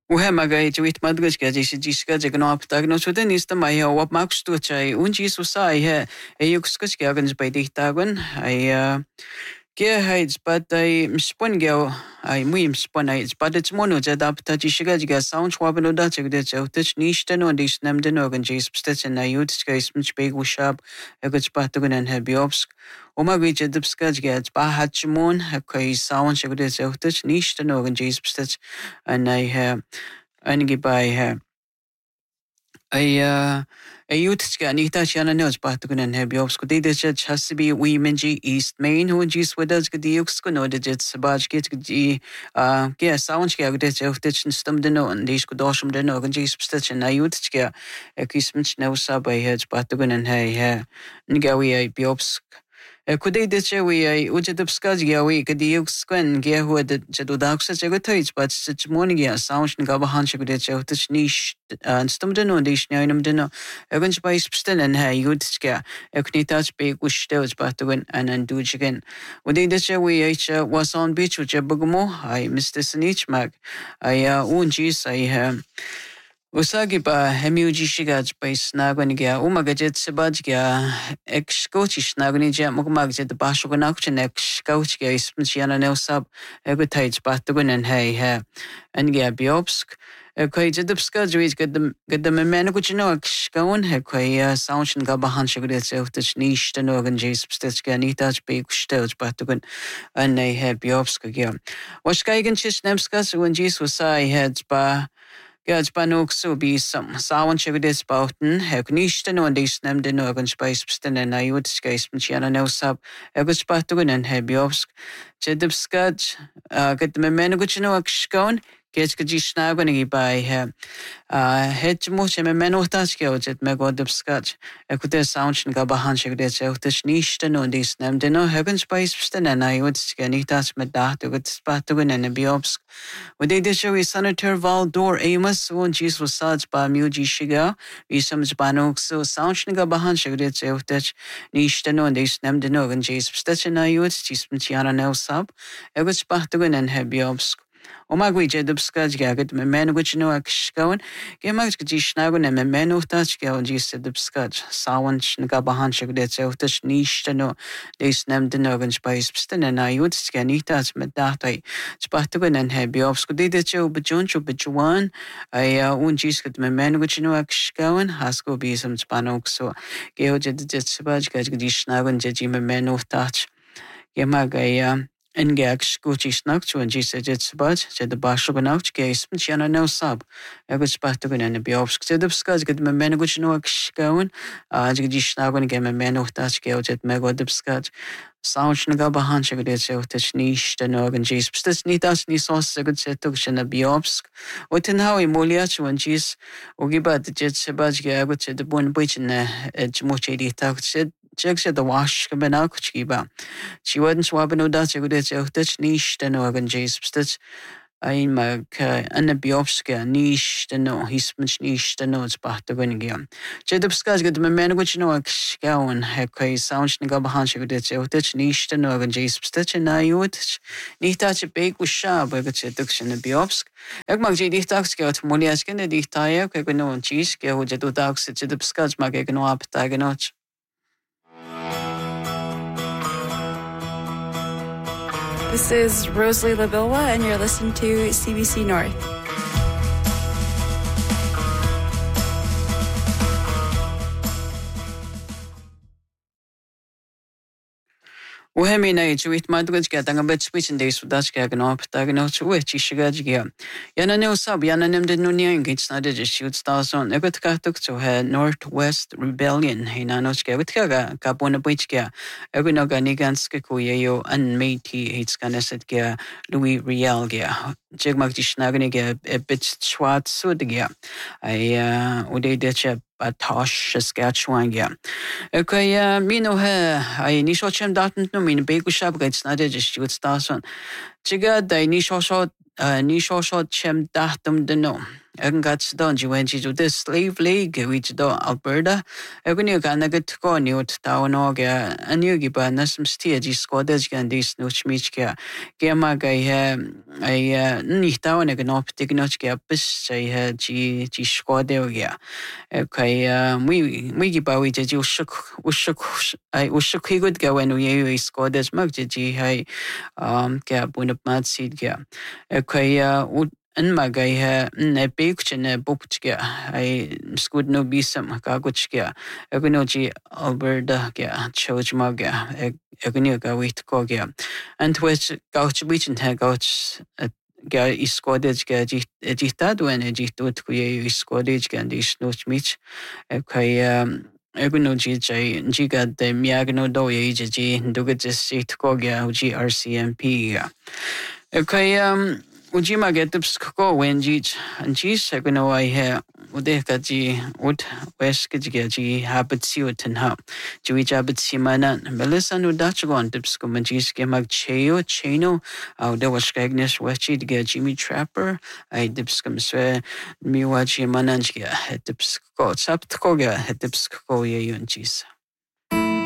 Uhemaga juit madgas ga jisi jiska jagno aptagno sudan ista mai wa max tu chai unji susai he eyukskas ga gans by diktagun ai ge heids but I spun go I muim spun I but it's mono adapta jisiga ga sound swabno da chegde chauch nishten und is nemden organ jis stetsen na yut skais mich big ushab egats patagun and hebiobsk Oma gich dubskaj ga ba hatchmon kai sound chegde chauch nishten organ jis stets and I einige bei I youth Anita Chana knows Patagon and Biobsco de has to be Weemenji East Main who jis with us the Yuxco the Jets Baj get the sound skagget of Ditch and Stumdeno and these could awesome den organ jis stitch and I youth a kismich no sub by heads Patagon and hey Ngawi Biobsk. Could they ditch away? Would you discuss Yawi? Could you squin gear who had the Jedudak such a good touch, but such morning sounds and Gabahan should get out this niche and Stumdeno, dish Nianum dinner. Evans by Stin and hey, you'd scare. A knitach big wish tells Patagon and undo again. Would they ditch away? Was on beach with Jabugamo. I Mr. Snitch Mag. I own jeez, I Usagi ba hemiuji shigaj by snagonigia, umagajet sebajgia, ex coachish nagonija, mugmagjet the bashoganakchin ex coachgia is Michiana no sub, egotites batagun and hey, and yeah, Biobsk. Quite the skadjuis get the menaguchino ex going, hequay sound and gabahan shigret of the niche and organ jays stitchga nitach big stelch batagun, and they have Biobsk again. Was Geigen chish nemskas when Jesus I heads by Gaj banok so be some sound chegdes bauten, hek nishten und is nem den organ speisbsten and I would skais mchiana no sub, egus patugun and hebiovsk, jedubskaj, get the memenuguchino akshkon, get kajishnagon by hedgemuch and menotachko jet megodubskaj, ekute sound and gabahan chegdes out the nishten und is nem den organ speisbsten and I would skanitas medat, egut patugun and hebiovsk. Would they show Senator Valdor Amos, one cheese was such by Muji Shiga, we some Banok so Soundniga Bahan Shigret of Dutch, Nishtano and they snem the Nogan Jays, Stetchen I would, Chismentiana no sub, Egus Patagon and Hebiobsk. Omagui jedubskaj gaget, me men which no akshkawan, Gemax Gishnagon and me men of Dutch galgi said dubskaj, Sawan Shnigabahan Shigret of Dutch Nishtano, they snem the Nogan Spice, Stin and I would scanitas medatai. Spatagon and Hebiobsk did it show Bajoncho Bajuan. I won't just get my man which no akshkawan, Hasko be some spanok so Geojet Jetsabaj Gajishnagan Jajima men of touch. Yamagaya. En geks goedjes nacht, want je zegt het spad, zet de basho genoeg, gees, met je nou sab. Ik was spatagon en de biobsk, zet op skaz, get mijn men goed nog schouwen, als ik die schnagen, get mijn men nog dat geld, zet mij goed op skaz. Sound na gabahan je get zo te snish, de nog en jees, dat niet als niet zo goed zet ook zijn de biobsk. Wat en how imoliach, want jees, ook iba de jet sebaj, geagot zet de bon beetje het moet je die tak zet. Check said the wash can be now chiba. She wasn't swabbing no Dutch, Dutch niche, the organ jays, stitch. I mag and the biopska niche, the no, he's much niche, the notes back to win again. Jedubskas get the man which no gown, hequay sounds and gabahanch, Dutch niche, the organ jays, stitch and I would need touch a bake with sharp, I got seduction the biopsk. Egmag jedi tax go to Moliaskin, the dictator, no cheese, go to dogs, Jedubskas mag no up taganotch. This is Rosalie Labilwa, and you're listening to CBC North. Uhemi na juit madrug get ang bet switch and days Dutch gagan up tagno to which ishigajia. Yana no sub yana nim did no nearing gates not did shoot stars on egot katuk to her Northwest Rebellion hinanos gavitkaga kapona bichka egnoga niganska kuyo and meaty hates ganeset ga Louis Riel ga jigmag dishnagniga a bit swat sudiga. I ude decha Tosh, Saskatchewan, yeah. Okay, me no hair. I nisho chem datin no mean big shop gets not just shoot stars on. Chiga, the nisho shot chem datum the no. Ag gats don ji wen ji do the slave league which do Alberta. Ag ni ga na get ko ni ut ta no ga anu gi ba na some stia ji squaders gan dis no chmich ga ma ga ai ni ta ne ga no ptik no ga bis sai ji squader ga. Okay, we gi ba we ji ushuk ai ushuk good ga when we squaders mag ji hai ga bun mat seed ga. Okay, an magay ne picture ne bupchga ay skud no bisam kaguchga agno ji Alberta ga choj maga agno ga wit ko ga and which gauch bichen ha gauch ga iskodej ga jitad when jitut ku ye iskodej ga dis no mich kay agno ji jay ji ga de miagno do ye ji nduga just ko ga ji RCMP ga okay Ujima get the psko when jich and cheese I know I hear udekaji ud weskiji habit siut and hap. Jewish habit simana Melissa no Dutch gone dipsco majis gemag cheo cheno there was skagnes wechi to get Jimmy Trapper I dipscum swear miwachi mananjia het dipsco saptkoga het dipsco ye yunjis.